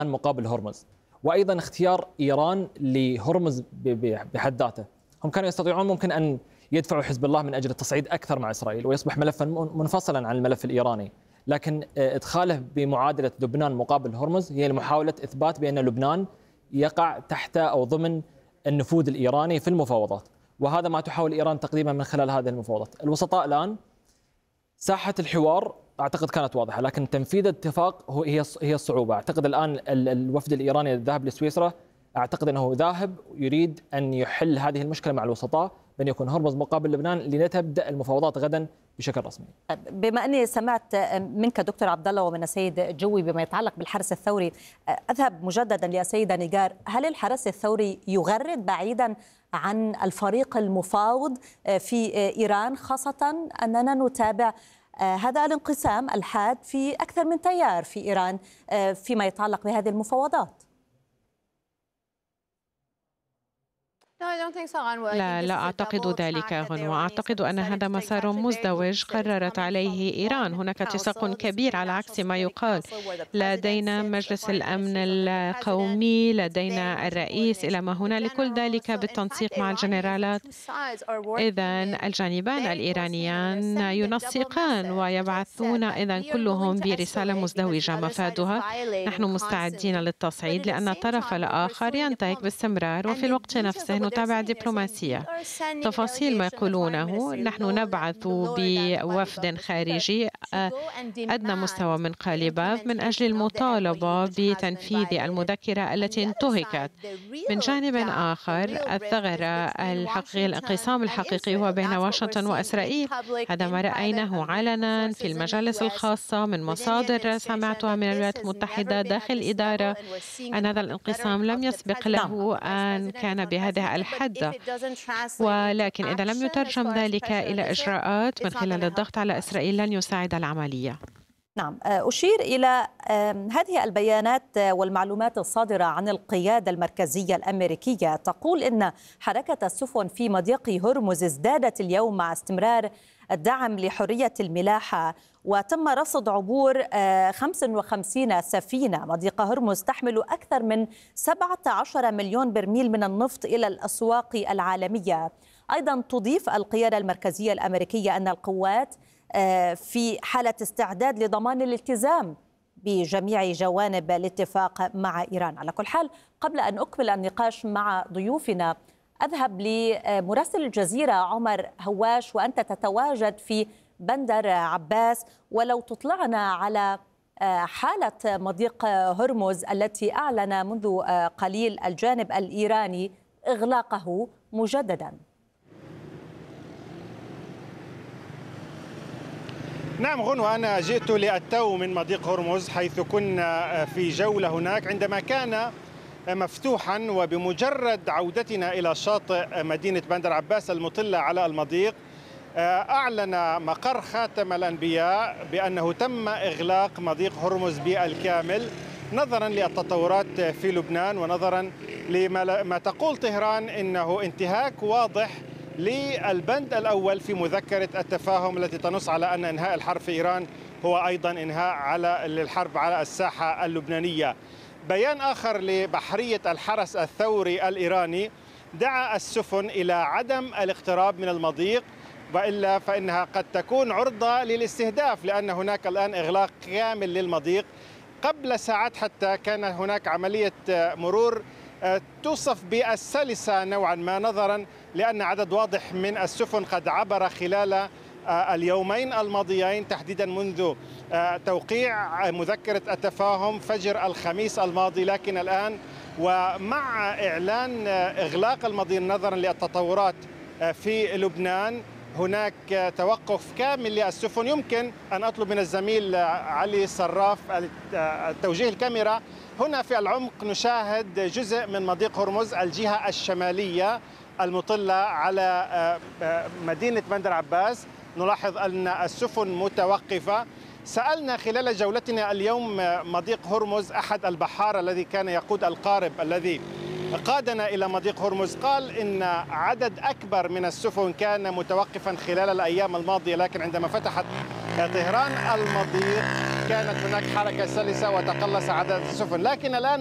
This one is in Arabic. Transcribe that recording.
مقابل هرمز، وأيضا اختيار إيران لهرمز بحد ذاته. هم كانوا يستطيعون ممكن أن يدفعوا حزب الله من أجل التصعيد أكثر مع إسرائيل ويصبح ملفا منفصلا عن الملف الإيراني، لكن إدخاله بمعادلة لبنان مقابل هرمز هي لمحاولة إثبات بأن لبنان يقع تحت أو ضمن النفوذ الإيراني في المفاوضات، وهذا ما تحاول إيران تقديمه من خلال هذه المفاوضات. الوسطاء الآن ساحة الحوار أعتقد كانت واضحة، لكن تنفيذ الاتفاق هي الصعوبة. أعتقد الآن الوفد الإيراني الذاهب لسويسرا أعتقد أنه ذاهب يريد أن يحل هذه المشكلة مع الوسطاء بأن يكون هرمز مقابل لبنان لنتبدأ المفاوضات غدا بشكل رسمي. بما أني سمعت منك دكتور عبد الله ومن السيد جوي بما يتعلق بالحرس الثوري، أذهب مجددا للسيدة نيجار. هل الحرس الثوري يغرد بعيدا عن الفريق المفاوض في إيران، خاصة أننا نتابع هذا الانقسام الحاد في أكثر من تيار في إيران فيما يتعلق بهذه المفاوضات؟ لا أعتقد ذلك غنوة. أعتقد أن هذا مسار مزدوج قررت عليه إيران. هناك اتساق كبير على عكس ما يقال. لدينا مجلس الأمن القومي، لدينا الرئيس، إلى ما هنالك، كل ذلك بالتنسيق مع الجنرالات. إذن الجانبان الإيرانيان ينسقان ويبعثون إذن كلهم برسالة مزدوجة مفادها نحن مستعدين للتصعيد، لأن الطرف الآخر ينتهك باستمرار، وفي الوقت نفسه نتابع دبلوماسية. تفاصيل ما يقولونه نحن نبعث بوفد خارجي أدنى مستوى من قالباف من أجل المطالبة بتنفيذ المذكرة التي انتهكت. من جانب آخر الثغرة الحقيقية، الانقسام الحقيقي هو بين واشنطن وإسرائيل. هذا ما رأيناه علنا في المجالس الخاصة من مصادر سمعتها من الولايات المتحدة داخل الإدارة، أن هذا الانقسام لم يسبق له أن كان بهذه الحد، ولكن إذا لم يترجم ذلك إلى إجراءات من خلال الضغط على إسرائيل لن يساعد العملية. نعم، أشير إلى هذه البيانات والمعلومات الصادرة عن القيادة المركزية الأمريكية، تقول إن حركة السفن في مضيق هرمز ازدادت اليوم مع استمرار الدعم لحرية الملاحة، وتم رصد عبور 55 سفينة. مضيق هرمز تحمل أكثر من 17 مليون برميل من النفط إلى الأسواق العالمية. أيضا تضيف القيادة المركزية الأمريكية أن القوات في حالة استعداد لضمان الالتزام بجميع جوانب الاتفاق مع إيران. على كل حال، قبل أن أكمل النقاش مع ضيوفنا أذهب لمراسل الجزيرة عمر هواش، وأنت تتواجد في بندر عباس، ولو تطلعنا على حالة مضيق هرمز التي أعلن منذ قليل الجانب الإيراني إغلاقه مجددا. نعم غنوة، أنا جئت للتو من مضيق هرمز حيث كنا في جولة هناك عندما كان مفتوحا، وبمجرد عودتنا إلى شاطئ مدينة بندر عباس المطلة على المضيق أعلن مقر خاتم الأنبياء بأنه تم إغلاق مضيق هرمز بالكامل نظرا للتطورات في لبنان، ونظرا لما تقول طهران إنه انتهاك واضح للبند الأول في مذكرة التفاهم التي تنص على أن إنهاء الحرب في إيران هو أيضا إنهاء على الحرب على الساحة اللبنانية. بيان آخر لبحرية الحرس الثوري الإيراني دعا السفن إلى عدم الاقتراب من المضيق، وإلا فإنها قد تكون عرضة للاستهداف، لأن هناك الآن إغلاق كامل للمضيق. قبل ساعات حتى كان هناك عملية مرور توصف بالسلسة نوعا ما، نظرا لأن عدد واضح من السفن قد عبر خلال اليومين الماضيين، تحديدا منذ توقيع مذكرة التفاهم فجر الخميس الماضي. لكن الآن ومع إعلان إغلاق المضيق نظرا للتطورات في لبنان هناك توقف كامل للسفن. يمكن أن أطلب من الزميل علي صراف توجيه الكاميرا. هنا في العمق نشاهد جزء من مضيق هرمز الجهة الشمالية المطلة على مدينة بندر عباس. نلاحظ أن السفن متوقفة. سألنا خلال جولتنا اليوم مضيق هرمز أحد البحارة الذي كان يقود القارب الذي قادنا إلى مضيق هرمز، قال إن عدد أكبر من السفن كان متوقفا خلال الأيام الماضية، لكن عندما فتحت طهران المضيق كانت هناك حركة سلسة وتقلص عدد السفن، لكن الآن